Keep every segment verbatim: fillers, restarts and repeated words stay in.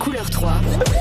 Couleur trois.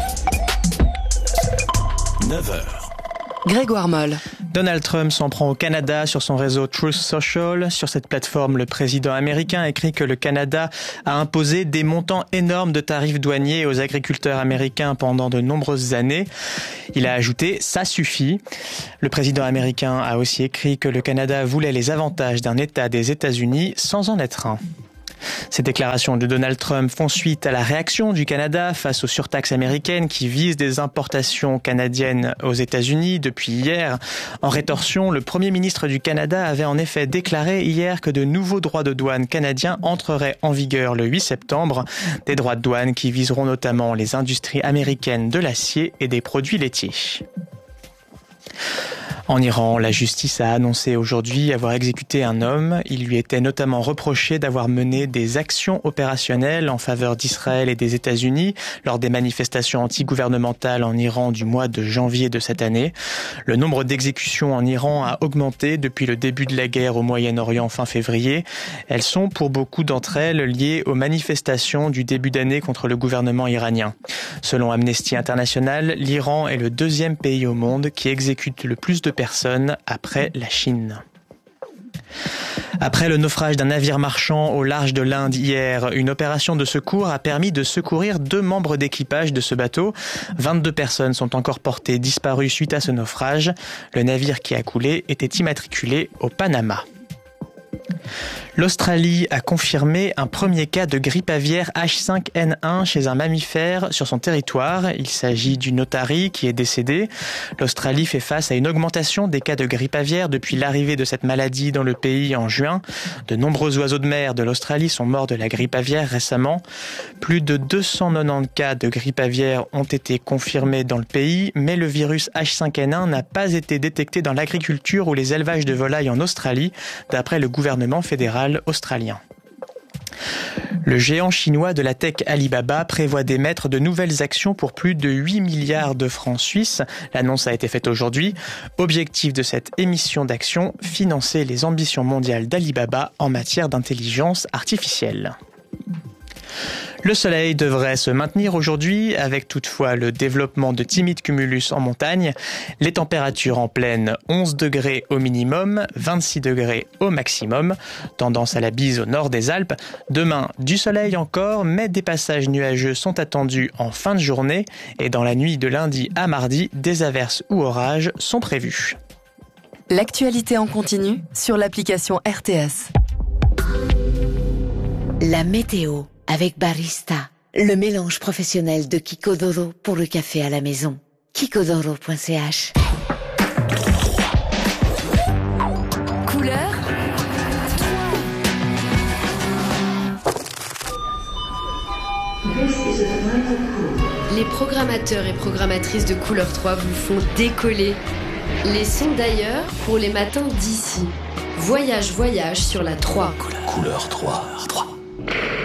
neuf heures. Grégoire Moll. Donald Trump s'en prend au Canada sur son réseau Truth Social. Sur cette plateforme, le président américain écrit que le Canada a imposé des montants énormes de tarifs douaniers aux agriculteurs américains pendant de nombreuses années. Il a ajouté « ça suffit ». Le président américain a aussi écrit que le Canada voulait les avantages d'un État des États-Unis sans en être un. Ces déclarations de Donald Trump font suite à la réaction du Canada face aux surtaxes américaines qui visent des importations canadiennes aux États-Unis depuis hier. En rétorsion, le Premier ministre du Canada avait en effet déclaré hier que de nouveaux droits de douane canadiens entreraient en vigueur le huit septembre. Des droits de douane qui viseront notamment les industries américaines de l'acier et des produits laitiers. En Iran, la justice a annoncé aujourd'hui avoir exécuté un homme. Il lui était notamment reproché d'avoir mené des actions opérationnelles en faveur d'Israël et des États-Unis lors des manifestations anti-gouvernementales en Iran du mois de janvier de cette année. Le nombre d'exécutions en Iran a augmenté depuis le début de la guerre au Moyen-Orient fin février. Elles sont pour beaucoup d'entre elles liées aux manifestations du début d'année contre le gouvernement iranien. Selon Amnesty International, l'Iran est le deuxième pays au monde qui exécute le plus de personnes après la Chine. Après le naufrage d'un navire marchand au large de l'Inde hier, une opération de secours a permis de secourir deux membres d'équipage de ce bateau. vingt-deux personnes sont encore portées disparues suite à ce naufrage. Le navire qui a coulé était immatriculé au Panama. L'Australie a confirmé un premier cas de grippe aviaire H cinq N un chez un mammifère sur son territoire. Il s'agit d'une otarie qui est décédée. L'Australie fait face à une augmentation des cas de grippe aviaire depuis l'arrivée de cette maladie dans le pays en juin. De nombreux oiseaux de mer de l'Australie sont morts de la grippe aviaire récemment. Plus de deux cent quatre-vingt-dix cas de grippe aviaire ont été confirmés dans le pays, mais le virus H cinq N un n'a pas été détecté dans l'agriculture ou les élevages de volailles en Australie, d'après le gouvernement fédéral australien. Le géant chinois de la tech Alibaba prévoit d'émettre de nouvelles actions pour plus de huit milliards de francs suisses. L'annonce a été faite aujourd'hui. Objectif de cette émission d'actions, financer les ambitions mondiales d'Alibaba en matière d'intelligence artificielle. Le soleil devrait se maintenir aujourd'hui, avec toutefois le développement de timides cumulus en montagne. Les températures en plaine, onze degrés au minimum, vingt-six degrés au maximum. Tendance à la bise au nord des Alpes. Demain, du soleil encore, mais des passages nuageux sont attendus en fin de journée. Et dans la nuit de lundi à mardi, des averses ou orages sont prévus. L'actualité en continu sur l'application R T S. La météo avec Barista, le mélange professionnel de Kikodoro pour le café à la maison. kikodoro point c h. Couleur Les programmateurs et programmatrices de Couleur trois vous font décoller. Les sons d'ailleurs pour les matins d'ici. Voyage, voyage sur la trois. Couleur trois.